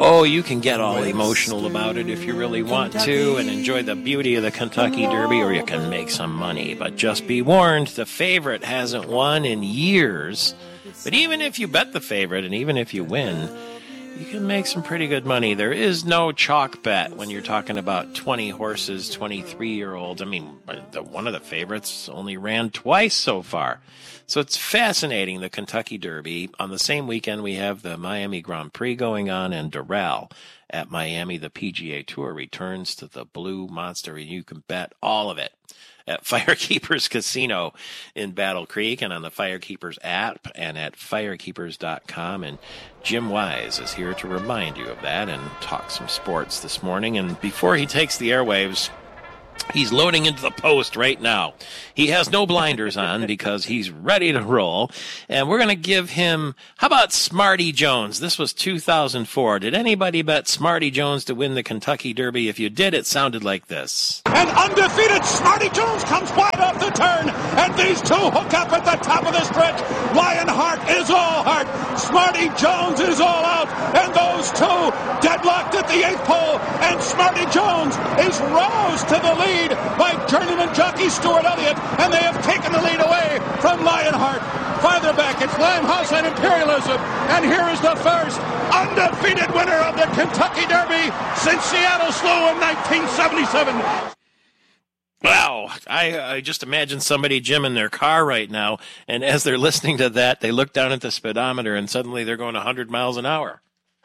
Oh, you can get all emotional about it if you really want to and enjoy the beauty of the Kentucky Derby, or you can make some money. But just be warned, the favorite hasn't won in years. But even if you bet the favorite and even if you win, you can make some pretty good money. There is no chalk bet when you're talking about 20 horses, 23-year-olds. I mean, one of the favorites only ran twice so far. So it's fascinating, the Kentucky Derby. On the same weekend, we have the Miami Grand Prix going on, and Doral at Miami. The PGA Tour returns to the Blue Monster, and you can bet all of it at Firekeepers Casino in Battle Creek and on the Firekeepers app and at firekeepers.com. And Jim Wise is here to remind you of that and talk some sports this morning. And before he takes the airwaves, he's loading into the post right now. He has no blinders on because he's ready to roll. And we're going to give him, how about Smarty Jones? This was 2004. Did anybody bet Smarty Jones to win the Kentucky Derby? If you did, it sounded like this. And undefeated Smarty Jones comes wide off the turn. And these two hook up at the top of the stretch. Lionheart is all heart. Smarty Jones is all out. And those two deadlocked at the 8th pole. And Smarty Jones is rose to the lead by journeyman jockey Stuart Elliott, and they have taken the lead away from Lionheart. Farther back, it's Limehouse and Imperialism, and here is the first undefeated winner of the Kentucky Derby since Seattle Slough in 1977. Wow, I just imagine somebody, Jim, in their car right now, and as they're listening to that, they look down at the speedometer, and suddenly they're going 100 miles an hour.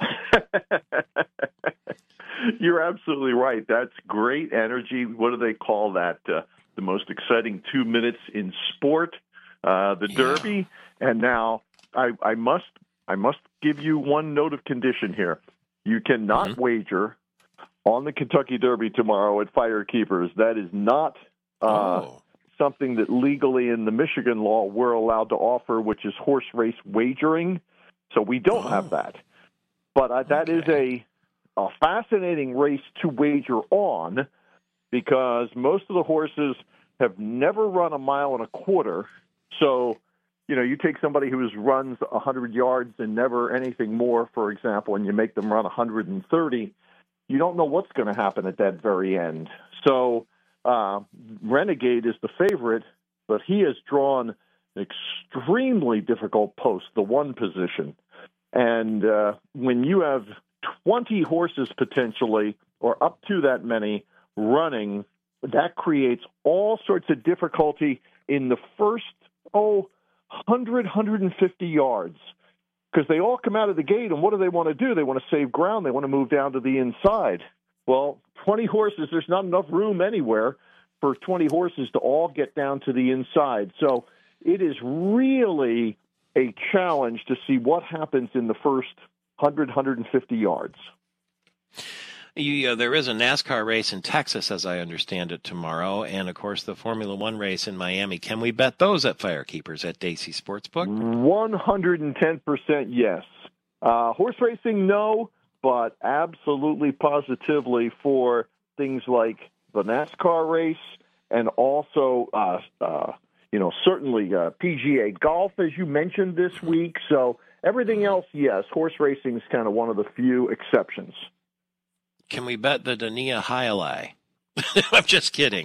You're absolutely right. That's great energy. What do they call that? The most exciting 2 minutes in sport, the Derby. And now I must give you one note of condition here. You cannot wager on the Kentucky Derby tomorrow at Firekeepers. That is not something that legally in the Michigan law we're allowed to offer, which is horse race wagering. So we don't have that. But that is a fascinating race to wager on because most of the horses have never run a mile and a quarter. So, you take somebody who runs 100 yards and never anything more, for example, and you make them run 130, you don't know what's going to happen at that very end. So Renegade is the favorite, but he has drawn an extremely difficult post, the 1 position. And when you have 20 horses potentially, or up to that many, running, that creates all sorts of difficulty in the first, 100, 150 yards. Because they all come out of the gate, and what do they want to do? They want to save ground. They want to move down to the inside. Well, 20 horses, there's not enough room anywhere for 20 horses to all get down to the inside. So it is really a challenge to see what happens in the first 100, 150 yards. There is a NASCAR race in Texas, as I understand it, tomorrow, and, of course, the Formula One race in Miami. Can we bet those at Firekeepers at Daisy Sportsbook? 110% yes. Horse racing, no, but absolutely positively for things like the NASCAR race and also, certainly PGA Golf, as you mentioned this week. So everything else, yes. Horse racing is kind of one of the few exceptions. Can we bet the Dania Highlight? I'm just kidding.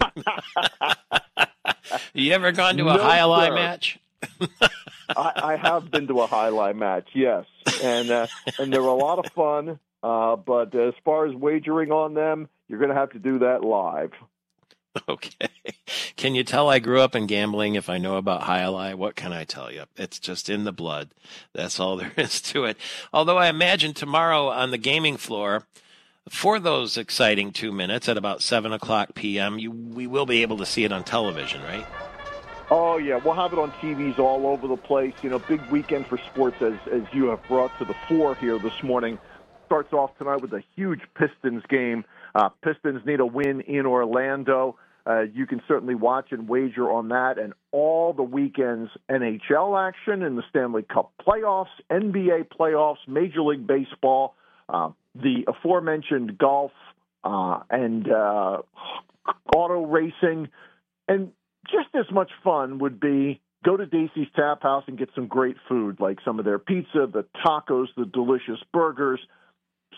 You ever gone to a Highlight match? I have been to a Highlight match, yes. And they're a lot of fun. But as far as wagering on them, you're going to have to do that live. Okay. Can you tell I grew up in gambling if I know about Highlight? What can I tell you? It's just in the blood. That's all there is to it. Although I imagine tomorrow on the gaming floor, for those exciting 2 minutes at about 7 o'clock p.m., we will be able to see it on television, right? Oh, yeah. We'll have it on TVs all over the place. Big weekend for sports, as you have brought to the fore here this morning. Starts off tonight with a huge Pistons game. Pistons need a win in Orlando. You can certainly watch and wager on that and all the weekend's NHL action in the Stanley Cup playoffs, NBA playoffs, Major League Baseball, the aforementioned golf and auto racing. And just as much fun would be go to Dacey's Tap House and get some great food, like some of their pizza, the tacos, the delicious burgers.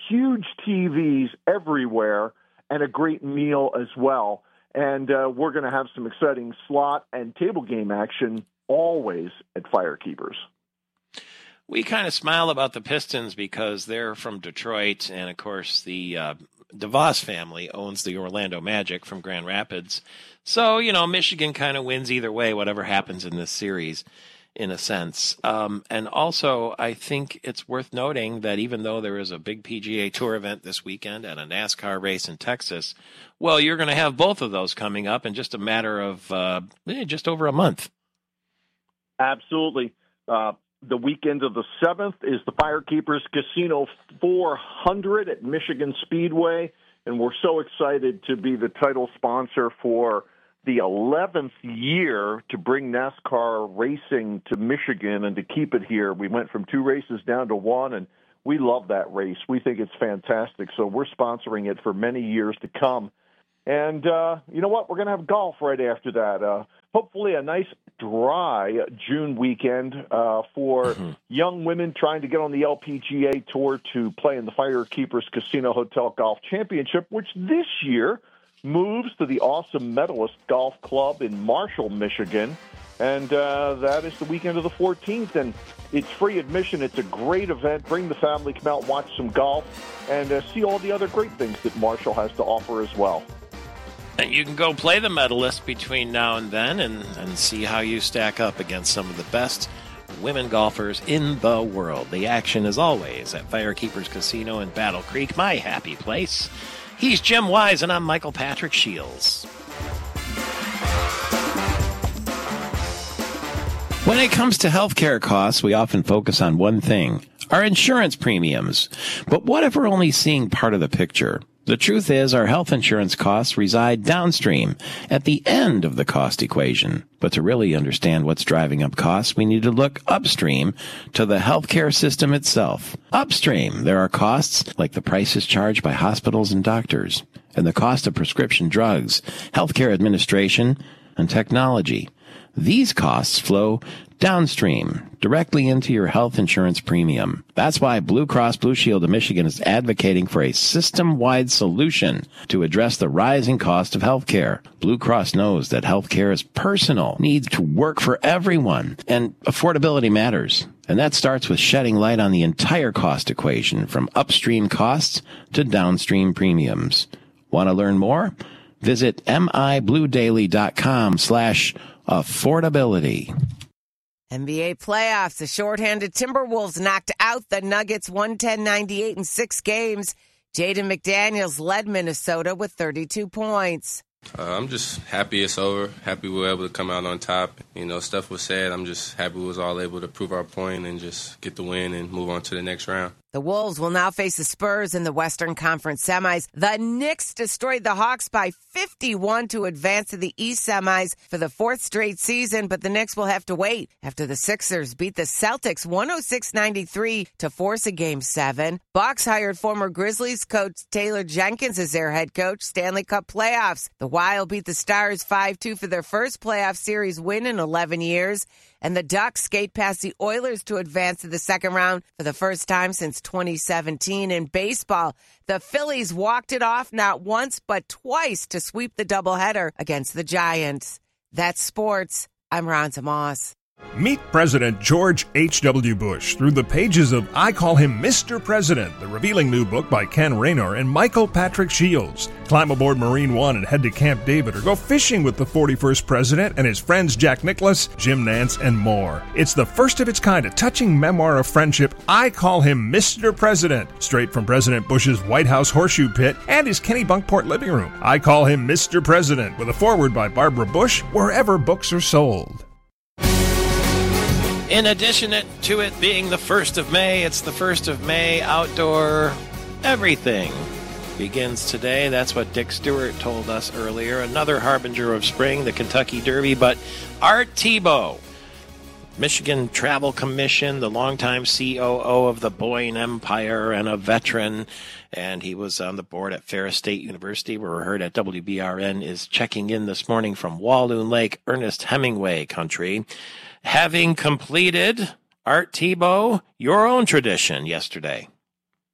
huge TVs everywhere and a great meal as well. And we're going to have some exciting slot and table game action always at Firekeepers. We kind of smile about the Pistons because they're from Detroit, and of course the DeVos family owns the Orlando Magic from Grand Rapids. So, Michigan kind of wins either way, whatever happens in this series, in a sense. And also, I think it's worth noting that even though there is a big PGA Tour event this weekend and a NASCAR race in Texas, well, you're going to have both of those coming up in just a matter of just over a month. Absolutely. The weekend of the 7th is the Firekeepers Casino 400 at Michigan Speedway, and we're so excited to be the title sponsor for the 11th year to bring NASCAR racing to Michigan and to keep it here. We went from 2 races down to 1, and we love that race. We think it's fantastic, so we're sponsoring it for many years to come. And you know what? We're going to have golf right after that. Hopefully a nice, dry June weekend for young women trying to get on the LPGA Tour to play in the Firekeepers Casino Hotel Golf Championship, which this year moves to the Awesome Medalist Golf Club in Marshall, Michigan. And that is the weekend of the 14th. And it's free admission. It's a great event. Bring the family, come out, watch some golf, and see all the other great things that Marshall has to offer as well. And you can go play the medalist between now and then and see how you stack up against some of the best women golfers in the world. The action is always at Firekeepers Casino in Battle Creek, my happy place. He's Jim Wise, and I'm Michael Patrick Shields. When it comes to healthcare costs, we often focus on one thing, our insurance premiums. But what if we're only seeing part of the picture? The truth is, our health insurance costs reside downstream, at the end of the cost equation. But to really understand what's driving up costs, we need to look upstream to the healthcare system itself. Upstream, there are costs like the prices charged by hospitals and doctors, and the cost of prescription drugs, healthcare administration, and technology. These costs flow downstream, directly into your health insurance premium. That's why Blue Cross Blue Shield of Michigan is advocating for a system-wide solution to address the rising cost of healthcare. Blue Cross knows that healthcare is personal, needs to work for everyone, and affordability matters. And that starts with shedding light on the entire cost equation, from upstream costs to downstream premiums. Want to learn more? Visit mibluedaily.com/affordability. NBA playoffs. The shorthanded Timberwolves knocked out the Nuggets 110-98 in 6 games. Jaden McDaniels led Minnesota with 32 points. I'm just happy it's over. Happy we were able to come out on top. Stuff was said. I'm just happy we was all able to prove our point and just get the win and move on to the next round. The Wolves will now face the Spurs in the Western Conference semis. The Knicks destroyed the Hawks by 51 to advance to the East semis for the 4th straight season, but the Knicks will have to wait after the Sixers beat the Celtics 106-93 to force a Game 7. Bucks hired former Grizzlies coach Taylor Jenkins as their head coach. Stanley Cup playoffs. The Wild beat the Stars 5-2 for their first playoff series win in 11 years. And the Ducks skate past the Oilers to advance to the second round for the first time since 2017. In baseball, the Phillies walked it off not once but twice to sweep the doubleheader against the Giants. That's sports. I'm Ronza Moss. Meet President George H.W. Bush through the pages of I Call Him Mr. President, the revealing new book by Ken Raynor and Michael Patrick Shields. Climb aboard Marine One and head to Camp David or go fishing with the 41st President and his friends Jack Nicklaus, Jim Nance, and more. It's the first of its kind, a touching memoir of friendship. I Call Him Mr. President, straight from President Bush's White House horseshoe pit and his Kennebunkport living room. I Call Him Mr. President, with a foreword by Barbara Bush, wherever books are sold. In addition to it being the 1st of May, it's the 1st of May outdoor everything begins today. That's what Dick Stewart told us earlier. Another harbinger of spring, the Kentucky Derby. But Art Tebow, Michigan Travel Commission, the longtime COO of the Boyne Empire and a veteran, and he was on the board at Ferris State University, where we heard at WBRN, is checking in this morning from Walloon Lake, Ernest Hemingway country. Having completed, Art Tebow, your own tradition yesterday.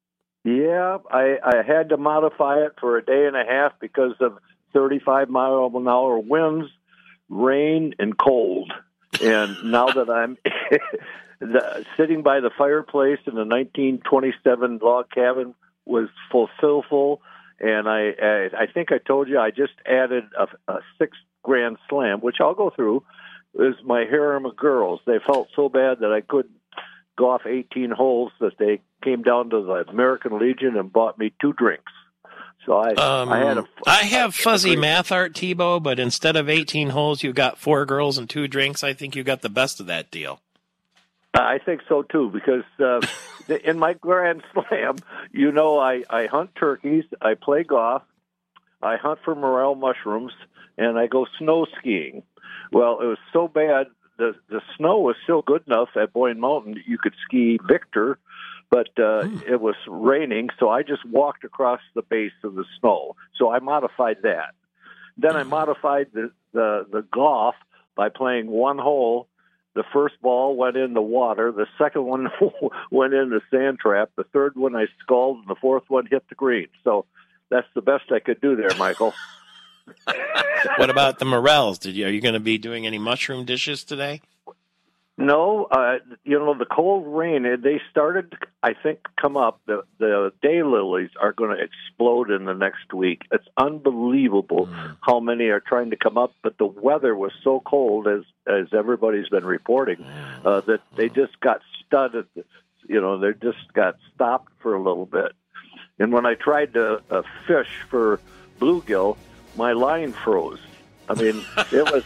Yeah, I had to modify it for a day and a half because of 35-mile-an-hour winds, rain, and cold. And now that I'm sitting by the fireplace in the 1927 log cabin was full, and I think I told you I just added a sixth Grand Slam, which I'll go through, is my harem of girls. They felt so bad that I couldn't golf 18 holes that they came down to the American Legion and bought me 2 drinks. So I have fuzzy math, Art Tebow, but instead of 18 holes, you got 4 girls and 2 drinks. I think you got the best of that deal. I think so, too, because in my Grand Slam, I hunt turkeys, I play golf, I hunt for morel mushrooms, and I go snow skiing. Well, it was so bad, the snow was still good enough at Boyne Mountain, you could ski Victor, but it was raining, so I just walked across the base of the snow. So I modified that. Then I modified the golf by playing 1 hole. The first ball went in the water. The second one went in the sand trap. The third one I sculled, and the fourth one hit the green. So that's the best I could do there, Michael. What about the morels? Are you going to be doing any mushroom dishes today? No, the cold rain, they started, I think, come up. The daylilies are going to explode in the next week. It's unbelievable how many are trying to come up, but the weather was so cold, as everybody's been reporting, that they just got studded. They just got stopped for a little bit. And when I tried to fish for bluegill, my line froze. I mean, it was...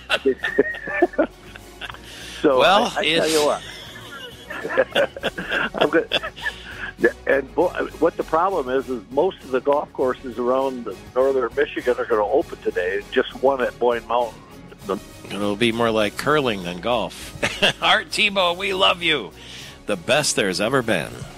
So well, I tell you what, I'm good. And what the problem is most of the golf courses around northern Michigan are going to open today. Just one at Boyne Mountain. It'll be more like curling than golf. Art Tebow, we love you. The best there's ever been.